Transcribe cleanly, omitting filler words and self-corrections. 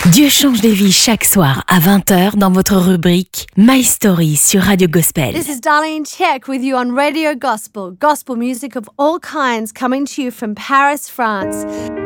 Dieu change des vies chaque soir à 20h dans votre rubrique My Story sur Radio Gospel. This is Darlene Check with you on Radio Gospel. Gospel music of all kinds coming to you from Paris, France.